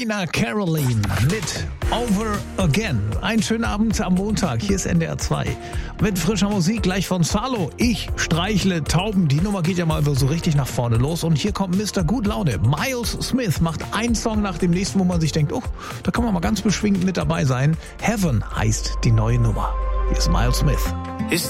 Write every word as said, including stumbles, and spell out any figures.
Nina Caroline mit Over Again. Einen schönen Abend am Montag. Hier ist N D R zwei. Mit frischer Musik gleich von Salo. Ich streichle Tauben. Die Nummer geht ja mal so richtig nach vorne los. Und hier kommt Mister Gut Laune. Miles Smith macht einen Song nach dem nächsten, wo man sich denkt, oh, da kann man mal ganz beschwingt mit dabei sein. Heaven heißt die neue Nummer. Hier ist Miles Smith. It's